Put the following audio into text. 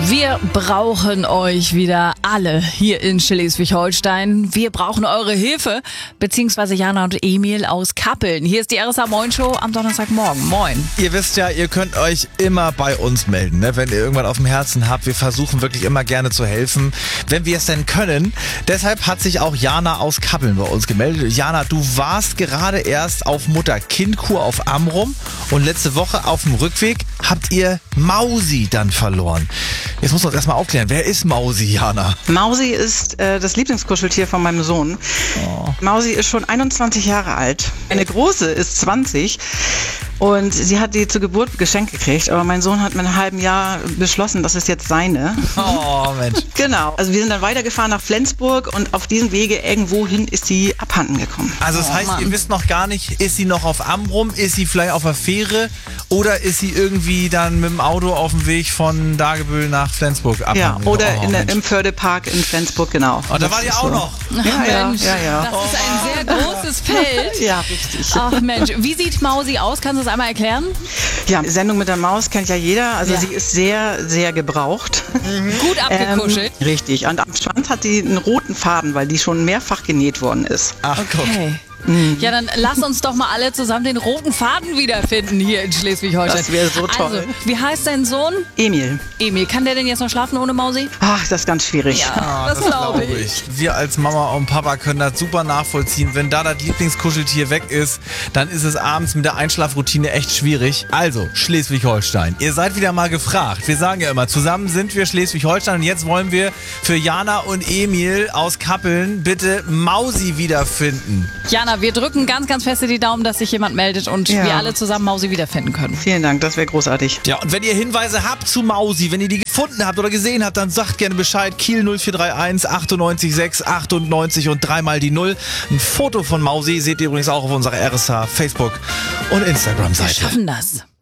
Wir brauchen euch wieder alle hier in Schleswig-Holstein. Wir brauchen eure Hilfe, beziehungsweise Jana und Emil aus Kappeln. Hier ist die RSA Moin Show am Donnerstagmorgen. Moin. Ihr wisst ja, ihr könnt euch immer bei uns melden, ne? Wenn ihr irgendwas auf dem Herzen habt. Wir versuchen wirklich immer gerne zu helfen, wenn wir es denn können. Deshalb hat sich auch Jana aus Kappeln bei uns gemeldet. Jana, du warst gerade erst auf Mutter-Kind-Kur auf Amrum und letzte Woche auf dem Rückweg habt ihr Mausi dann verloren. Jetzt muss man uns erstmal aufklären, wer ist Mausi, Jana? Mausi ist das Lieblingskuscheltier von meinem Sohn. Oh. Mausi ist schon 21 Jahre alt. Eine große ist 20 und sie hat die zur Geburt geschenkt gekriegt. Aber mein Sohn hat mit einem halben Jahr beschlossen, das ist jetzt seine. Oh, Mensch. Genau. Also wir sind dann weitergefahren nach Flensburg und auf diesem Wege irgendwohin ist sie abhanden gekommen. Also das heißt, ihr wisst noch gar nicht, ist sie noch auf Amrum, ist sie vielleicht auf der Fähre oder ist sie irgendwie dann mit dem Auto auf dem Weg von Dagebüll nach Flensburg abhanden? Ja, oder im Fördepark in Flensburg, genau. Und da war die auch noch. Ja. Das ist ein sehr großes Feld. Ja, richtig. Ach Mensch, wie sieht Mausi aus? Kannst du das einmal erklären? Ja, Sendung mit der Maus kennt ja jeder. Also sie ist sehr, sehr gebraucht. Gut abgekuschelt. Richtig. Und am Schwanz hat sie einen roten Faden, weil die schon mehrfach genäht worden ist. Ach, guck. Okay. Ja, dann lass uns doch mal alle zusammen den roten Faden wiederfinden hier in Schleswig-Holstein. Das wäre so toll. Also, wie heißt dein Sohn? Emil. Emil. Kann der denn jetzt noch schlafen ohne Mausi? Ach, das ist ganz schwierig. Ja, das glaube ich. Wir als Mama und Papa können das super nachvollziehen. Wenn da das Lieblingskuscheltier weg ist, dann ist es abends mit der Einschlafroutine echt schwierig. Also, Schleswig-Holstein. Ihr seid wieder mal gefragt. Wir sagen ja immer, zusammen sind wir Schleswig-Holstein und jetzt wollen wir für Jana und Emil aus Kappeln bitte Mausi wiederfinden. Jana, wir drücken ganz, ganz feste die Daumen, dass sich jemand meldet und wir alle zusammen Mausi wiederfinden können. Vielen Dank, das wäre großartig. Ja, und wenn ihr Hinweise habt zu Mausi, wenn ihr die gefunden habt oder gesehen habt, dann sagt gerne Bescheid. Kiel 0431 98 6 98 und dreimal die 0. Ein Foto von Mausi seht ihr übrigens auch auf unserer RSA Facebook und Instagram-Seite. Wir schaffen das.